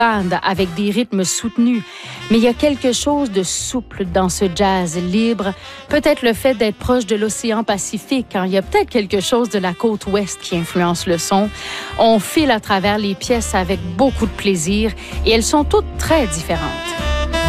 avec des rythmes soutenus. Mais il y a quelque chose de souple dans ce jazz libre. Peut-être le fait d'être proche de l'océan Pacifique, quand il y a peut-être quelque chose de la côte ouest qui influence le son. On file à travers les pièces avec beaucoup de plaisir et elles sont toutes très différentes.